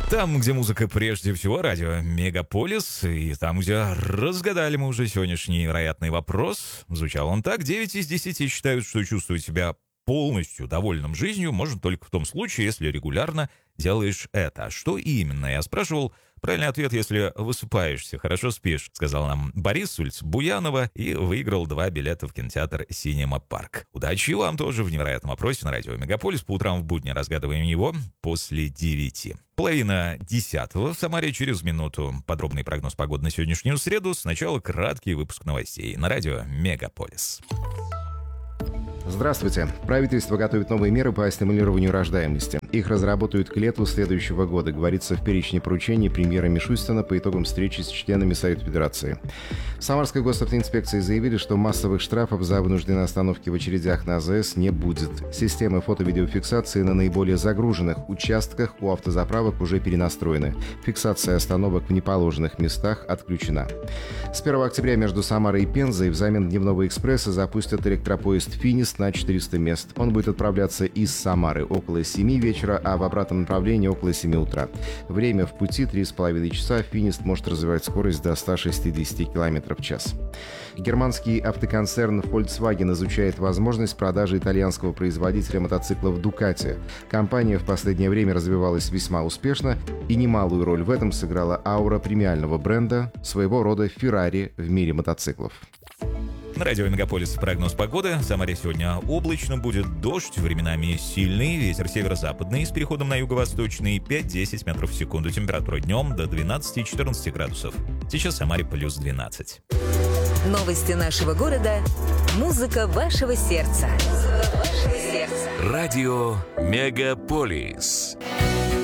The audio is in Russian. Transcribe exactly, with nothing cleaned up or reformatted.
Там, где музыка прежде всего, радио Мегаполис. И там, где разгадали мы уже сегодняшний невероятный вопрос. Звучал он так. девять из десяти считают, что чувствовать себя полностью довольным жизнью можно только в том случае, если регулярно делаешь это. А что именно? Я спрашивал. Правильный ответ, если высыпаешься, хорошо спишь, сказал нам Борис с улицы Буянова и выиграл два билета в кинотеатр «Синема Парк». Удачи вам тоже в невероятном опросе на радио Мегаполис. По утрам в будни разгадываем его после девяти. Половина десятого в Самаре через минуту. Подробный прогноз погоды на сегодняшнюю среду. Сначала краткий выпуск новостей на радио Мегаполис. Здравствуйте. Правительство готовит новые меры по стимулированию рождаемости. Их разработают к лету следующего года, говорится в перечне поручений премьера Мишустина по итогам встречи с членами Совета Федерации. В Самарской госавтоинспекции заявили, что массовых штрафов за вынужденные остановки в очередях на АЗС не будет. Системы фото-видеофиксации на наиболее загруженных участках у автозаправок уже перенастроены. Фиксация остановок в неположенных местах отключена. С первого октября между Самарой и Пензой взамен дневного экспресса запустят электропоезд «Финист» на четыреста мест. Он будет отправляться из Самары около семи вечера, а в обратном направлении около семи утра. Время в пути три с половиной часа. «Финист» может развивать скорость до ста шестидесяти километров в час. Германский автоконцерн Volkswagen изучает возможность продажи итальянского производителя мотоциклов Ducati. Компания в последнее время развивалась весьма успешно, и немалую роль в этом сыграла аура премиального бренда, своего рода Ferrari в мире мотоциклов. На радио Мегаполис прогноз погоды. В Самаре сегодня облачно, будет дождь, временами сильный, ветер северо-западный с переходом на юго-восточный, пять-десять метров в секунду. Температура днем до двенадцати-четырнадцати градусов. Сейчас в Самаре плюс двенадцать. Новости нашего города. Музыка вашего сердца. Радио Мегаполис.